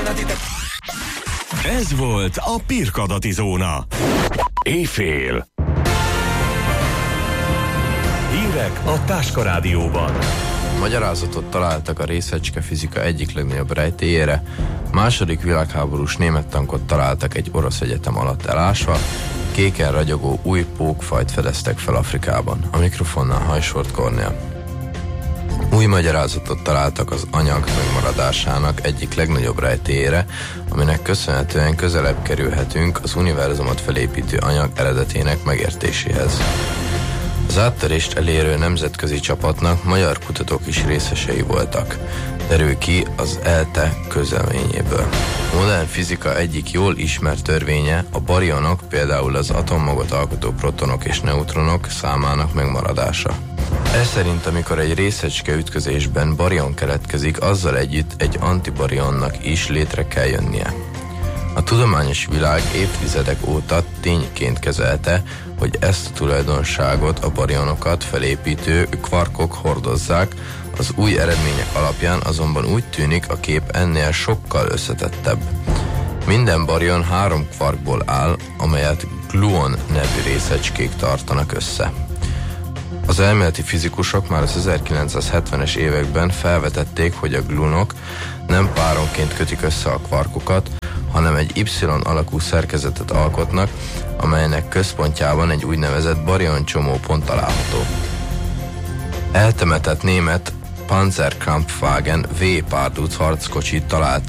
Ez volt a Pirkadati Zóna. Éjfél. Hírek a Táska Rádióban. Magyarázatot találtak a részecske fizika egyik legnagyobb rejtélyére, második világháborús német tankot találtak egy orosz egyetem alatt elásva, kéken ragyogó új pókfajt fedeztek fel Afrikában. A mikrofonnál Hajsort Kornél. Új magyarázatot találtak az anyag megmaradásának egyik legnagyobb rejtélyére, aminek köszönhetően közelebb kerülhetünk az univerzumot felépítő anyag eredetének megértéséhez. Az áttörést elérő nemzetközi csapatnak magyar kutatók is részesei voltak, derül ki az ELTE közleményéből. A modern fizika egyik jól ismert törvénye a barionok, például az atommagot alkotó protonok és neutronok számának megmaradása. Ez szerint, amikor egy részecske ütközésben barion keletkezik, azzal együtt egy antibarionnak is létre kell jönnie. A tudományos világ évtizedek óta tényként kezelte, hogy ezt a tulajdonságot a barionokat felépítő kvarkok hordozzák, az új eredmények alapján azonban úgy tűnik, a kép ennél sokkal összetettebb. Minden barion 3 kvarkból áll, amelyet gluon nevű részecskék tartanak össze. Az elméleti fizikusok már az 1970-es években felvetették, hogy a gluonok nem páronként kötik össze a kvarkokat, hanem egy Y alakú szerkezetet alkotnak, amelynek központjában egy úgynevezett barion csomópont található. Eltemetett német Panzerkampfwagen V párduc harckocsit találtak